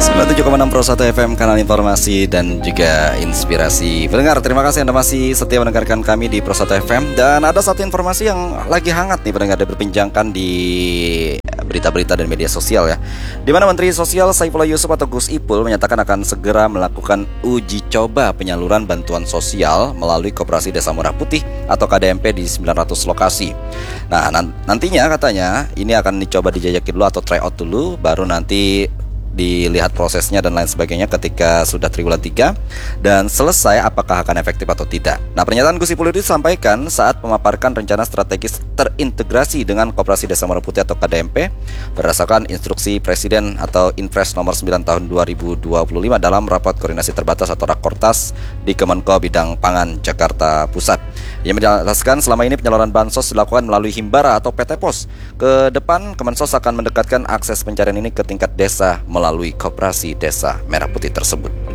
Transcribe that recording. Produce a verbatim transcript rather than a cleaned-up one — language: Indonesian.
sembilan puluh tujuh koma enam Pro satu F M, kanal informasi dan juga inspirasi. Pendengar, terima kasih Anda masih setia mendengarkan kami di Pro satu F M. Dan ada satu informasi yang lagi hangat nih pendengar, diperbincangkan di berita-berita dan media sosial ya, di mana Menteri Sosial Saifullah Yusuf atau Gus Ipul menyatakan akan segera melakukan uji coba penyaluran bantuan sosial melalui Koperasi Desa Merah Putih atau K D M P di sembilan ratus lokasi. Nah, nantinya katanya ini akan dicoba dijajaki dulu atau try out dulu, baru nanti dilihat prosesnya dan lain sebagainya ketika sudah triwulan tiga dan selesai apakah akan efektif atau tidak. Nah, pernyataan Gus Ipul itu disampaikan saat memaparkan rencana strategis terintegrasi dengan Koperasi Desa Merah Putih atau K D M P berdasarkan instruksi Presiden atau Inpres nomor sembilan tahun dua ribu dua puluh lima dalam rapat koordinasi terbatas atau Rakortas di Kemenko Bidang Pangan Jakarta Pusat. Ia menjelaskan selama ini penyaluran bansos dilakukan melalui Himbara atau P T Pos. Ke depan Kemensos akan mendekatkan akses pencarian ini ke tingkat desa melalui Koperasi Desa Merah Putih tersebut.